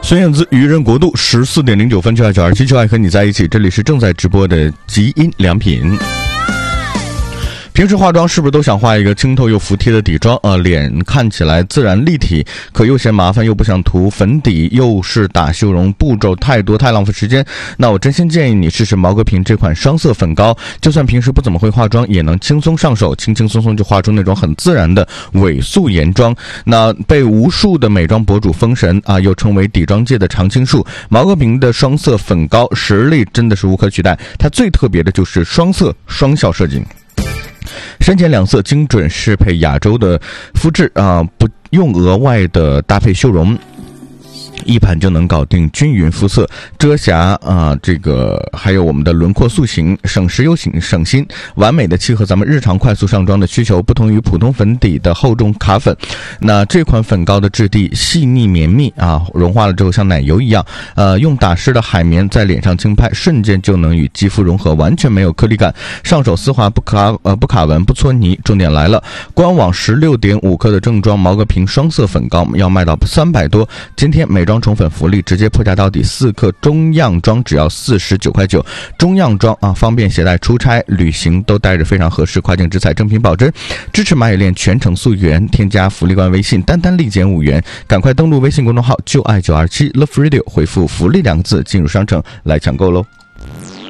孙燕姿愚人国度14:09就爱927就爱和你在一起，这里是正在直播的极音良品。平时化妆是不是都想画一个清透又服帖的底妆脸看起来自然立体，可又嫌麻烦，又不想涂粉底，又是打修容，步骤太多，太浪费时间。那我真心建议你试试毛戈平这款双色粉膏，就算平时不怎么会化妆，也能轻松上手，轻轻松松就画出那种很自然的伪素颜妆。那被无数的美妆博主封神又成为底妆界的常青树。毛戈平的双色粉膏实力真的是无可取代，它最特别的就是双色双效设计。深浅两色精准适配亚洲的肤质不用额外的搭配修容，一盘就能搞定均匀肤色遮瑕还有我们的轮廓塑形，省时又省心，完美的契合咱们日常快速上妆的需求。不同于普通粉底的厚重卡粉，那这款粉膏的质地细腻绵密融化了之后像奶油一样，用打湿的海绵在脸上轻拍，瞬间就能与肌肤融合，完全没有颗粒感，上手丝滑不卡纹不搓泥。重点来了，官网16.5克的正装毛戈平双色粉膏要卖到300多，今天美妆宠粉福利直接破价到底，4克中样装只要49.9块，中样装方便携带出差旅行都带着非常合适，跨境直采正品保真，支持蚂蚁链全程溯源，添加福利官微信单立减5元，赶快登录微信公众号就爱927 Love Radio， 回复福利2个字进入商城来抢购喽。